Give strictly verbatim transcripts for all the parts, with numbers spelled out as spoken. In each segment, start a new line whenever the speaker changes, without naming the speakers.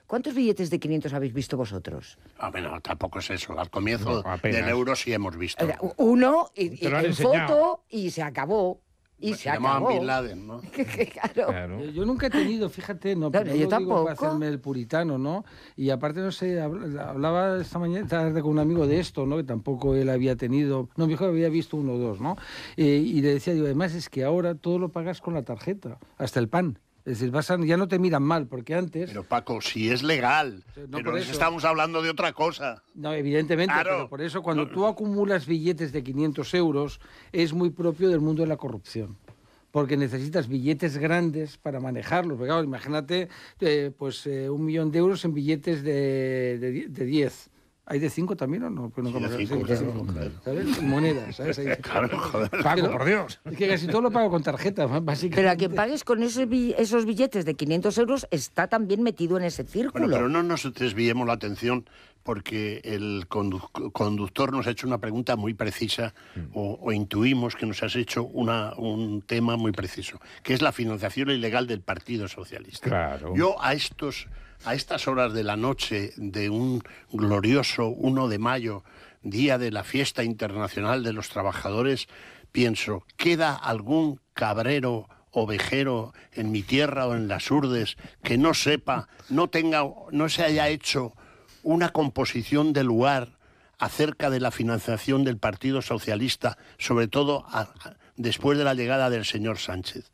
¿Cuántos billetes de quinientos habéis visto vosotros?
Ah, bueno, tampoco es eso. Al comienzo
No,
del euro sí hemos visto.
Uno, y,
Te
y
lo han
en
enseñado.
foto, y se acabó. Y
Se
se
llamaban
acabó.
Bin Laden, ¿no?
Claro.
Claro.
Eh, Yo nunca he tenido, fíjate, no,
Claro,
pero
yo
no digo para
tampoco.
hacerme el puritano, ¿no? Y aparte, no sé, habl- hablaba esta mañana tarde con un amigo de esto, ¿no? Que tampoco él había tenido, no, me dijo que había visto uno o dos, ¿no? Eh, y le decía, digo, además es que ahora todo lo pagas con la tarjeta, hasta el pan. Es decir, vas a- ya no te miran mal, porque antes...
Pero Paco, si es legal,
No,
pero
por
nos
eso.
estamos hablando de otra cosa.
No, evidentemente,
Claro.
pero por eso cuando tú acumulas billetes de quinientos euros es muy propio del mundo de la corrupción. Porque necesitas billetes grandes para manejarlos. Porque, claro, imagínate eh, pues, eh, un millón de euros en billetes de, de, die- de diez. ¿Hay de cinco también o no? Pues no
Sí, de
conozco.
cinco,
Sí,
claro,
sí,
claro.
¿sabes? Monedas, ¿sabes? Ahí-
Claro, joder.
Paco,
Pero-
por Dios.
Es que casi todo lo pago con tarjeta, básicamente.
Pero a quien pagues con esos, bi- esos billetes de quinientos euros está también metido en ese círculo.
Bueno, pero no nos desviemos la atención porque el condu- conductor nos ha hecho una pregunta muy precisa o, o intuimos que nos has hecho una, un tema muy preciso, que es la financiación ilegal del Partido Socialista.
Claro.
Yo a estos a estas horas de la noche de un glorioso uno de mayo, día de la fiesta internacional de los trabajadores, pienso, ¿queda algún cabrero ovejero en mi tierra o en las Urdes que no sepa, no tenga, no se haya hecho una composición de lugar acerca de la financiación del Partido Socialista, sobre todo a- a- después de la llegada del señor Sánchez?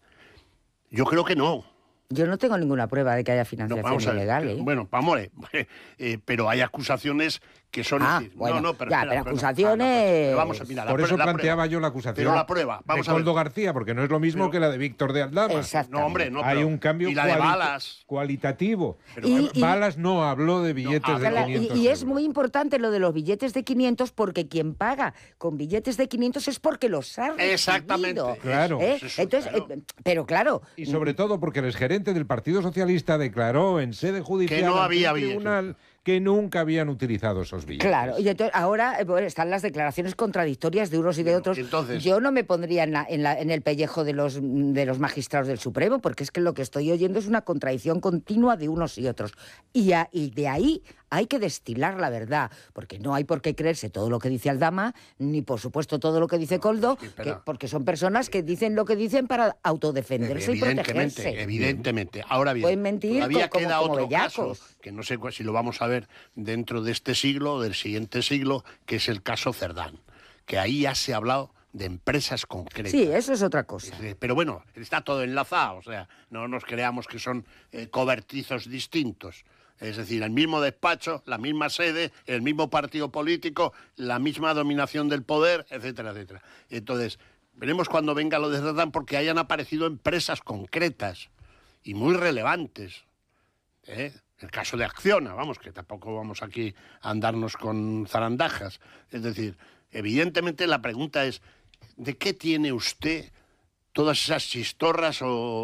Yo creo que no.
Yo no tengo ninguna prueba de que haya
No,
financiación
vamos a ver.
ilegal, ¿eh?
Bueno, vamos, eh, pero hay acusaciones que son...
Ah,
decir,
bueno,
no, no, pero,
ya,
espera,
pero
no,
acusaciones-
ah, no, pero- pero vamos a mirar, la
Por
prue-
eso
la
planteaba
prueba.
yo la acusación
Pero la prueba, vamos
de
a ver.
Koldo García, porque no es lo mismo
Pero-
que la de Víctor de Aldama.
Exacto.
No, hombre, no,
Hay
pero-
un cambio
y la de
cualita-
Balas.
cualitativo.
Pero
Y-
bueno,
y-
Balas no habló de billetes
No,
de
habla-
Claro, y,
quinientos
y es
euros.
muy importante lo de los billetes de quinientos porque quien paga con billetes de quinientos es porque los ha recibido.
Exactamente.
Claro.
¿Eh?
Eso, eso,
Entonces,
claro.
eh, pero claro,
Y sobre todo porque el exgerente del Partido Socialista declaró en sede judicial
Que no
ante
había
un
billetes.
tribunal que nunca habían utilizado esos billetes.
claro, y entonces ahora eh, bueno, están las declaraciones contradictorias de unos y de otros.
entonces-
Yo no me pondría en, la- en, la- en el pellejo de los, de los magistrados del Supremo, porque es que lo que estoy oyendo es una contradicción continua de unos y otros. Y, a- y de ahí hay que destilar la verdad, porque no hay por qué creerse todo lo que dice Aldama, ni por supuesto todo lo que dice Koldo,
sí, espera.
que- porque son personas que dicen lo que dicen para autodefenderse y
Evidentemente,
protegerse.
evidentemente. Ahora bien,
Pueden mentir
todavía
como-
queda
como
otro
bellacos.
caso, que no sé cu- si lo vamos a ver dentro de este siglo o del siguiente siglo, que es el caso Cerdán, que ahí ya se ha hablado de empresas concretas.
Sí, eso es otra cosa.
Eh, Pero bueno, está todo enlazado, o sea, no nos creamos que son eh, cobertizos distintos. Es decir, el mismo despacho, la misma sede, el mismo partido político, la misma dominación del poder, etcétera, etcétera. Entonces, veremos cuando venga lo de Cerdán porque hayan aparecido empresas concretas y muy relevantes. ¿eh? El caso de Acciona, vamos, que tampoco vamos aquí a andarnos con zarandajas. Es decir, evidentemente la pregunta es, ¿de qué tiene usted todas esas chistorras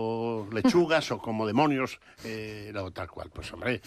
o lechugas o como demonios, eh, lo tal cual? Pues hombre,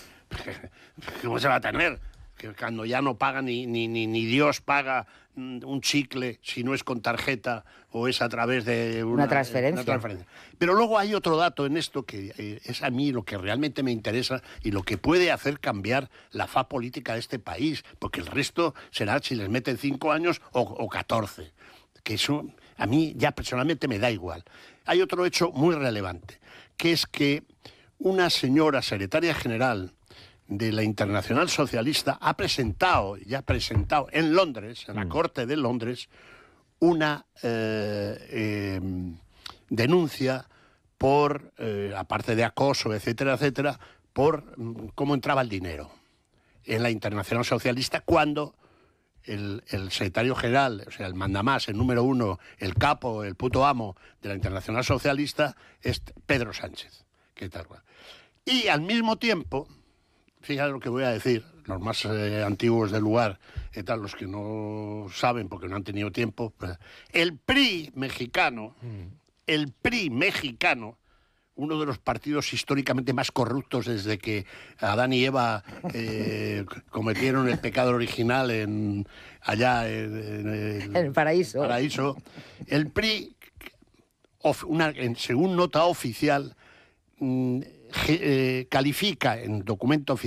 ¿cómo se va a tener? Que cuando ya no paga ni, ni, ni, ni Dios paga mm, un chicle si no es con tarjeta o es a través de una,
Una transferencia.
una transferencia. Pero luego hay otro dato en esto que eh, es a mí lo que realmente me interesa y lo que puede hacer cambiar la faz política de este país, porque el resto será si les meten cinco años o, o catorce. Que eso a mí ya personalmente me da igual. Hay otro hecho muy relevante, que es que una señora secretaria general de la Internacional Socialista ha presentado, ya ha presentado en Londres, en la Corte de Londres, una eh, eh, denuncia por, eh, aparte de acoso, etcétera, etcétera, por mm, cómo entraba el dinero en la Internacional Socialista cuando el, el secretario general, o sea, el mandamás, el número uno, el capo, el puto amo de la Internacional Socialista es Pedro Sánchez. ¿Qué tal? Y al mismo tiempo, fíjate lo que voy a decir, los más eh, antiguos del lugar, y tal, los que no saben porque no han tenido tiempo, pues, el P R I mexicano, el P R I mexicano, uno de los partidos históricamente más corruptos desde que Adán y Eva eh, cometieron el pecado original en allá en, en el,
En el paraíso.
paraíso, el P R I, of- una, en- según nota oficial, mm, ge- eh, califica en documento oficial